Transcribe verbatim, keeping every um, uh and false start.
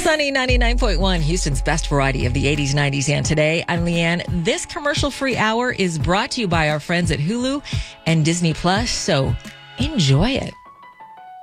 Sunny ninety-nine point one, Houston's best variety of the eighties, nineties, and today. I'm Leanne. This commercial-free hour is brought to you by our friends at Hulu and Disney Plus, so enjoy it.